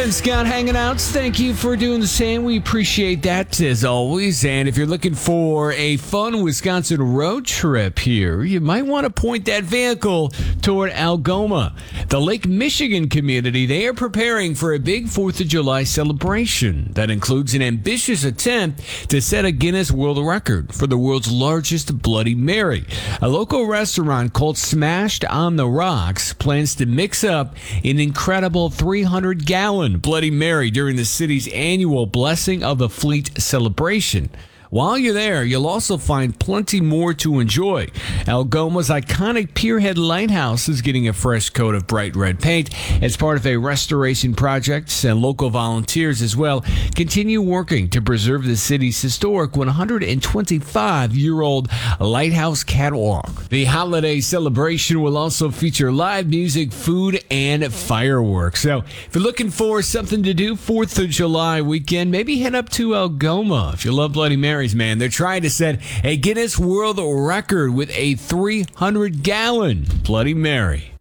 and Scott hanging out. Thank you for doing the same. We appreciate that as always. And if you're looking for a fun Wisconsin road trip here, you might want to point that vehicle toward Algoma. The Lake Michigan community, they are preparing for a big 4th of July celebration that includes an ambitious attempt to set a Guinness World Record for the world's largest Bloody Mary. A local restaurant called Smashed on the Rocks plans to mix up an incredible 300-gallon Bloody Mary during the city's annual Blessing of the Fleet celebration. While you're there, you'll also find plenty more to enjoy. Algoma's iconic Pierhead Lighthouse is getting a fresh coat of bright red paint as part of a restoration project, and local volunteers as well continue working to preserve the city's historic 125-year-old lighthouse catwalk. The holiday celebration will also feature live music, food, and fireworks. So if you're looking for something to do 4th of July weekend, maybe head up to Algoma. If you love Bloody Mary, man, they're trying to set a Guinness World Record with a 300-gallon Bloody Mary.